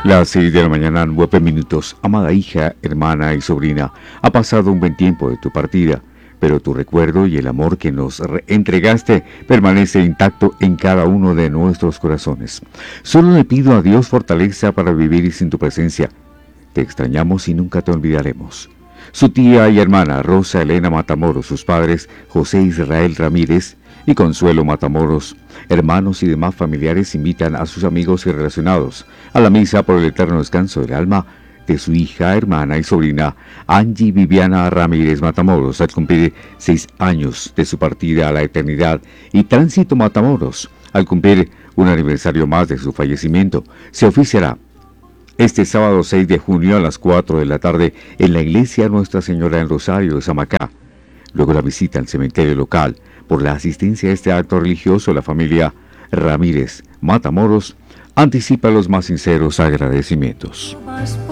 Las 6 de la mañana, 9 minutos. Amada hija, hermana y sobrina, ha pasado un buen tiempo de tu partida, pero tu recuerdo y el amor que nos entregaste permanece intacto en cada uno de nuestros corazones. Solo le pido a Dios fortaleza para vivir sin tu presencia. Te extrañamos y nunca te olvidaremos. Su tía y hermana Rosa Elena Matamoros, sus padres José Israel Ramírez y Consuelo Matamoros, hermanos y demás familiares invitan a sus amigos y relacionados a la misa por el eterno descanso del alma de su hija, hermana y sobrina Angie Viviana Ramírez Matamoros al cumplir 6 años de su partida a la eternidad, y Tránsito Matamoros al cumplir un aniversario más de su fallecimiento. Se oficiará este sábado 6 de junio a las 4 de la tarde en la iglesia Nuestra Señora en Rosario de Samacá. Luego la visita al cementerio local. Por la asistencia a este acto religioso, la familia Ramírez Matamoros anticipa los más sinceros agradecimientos.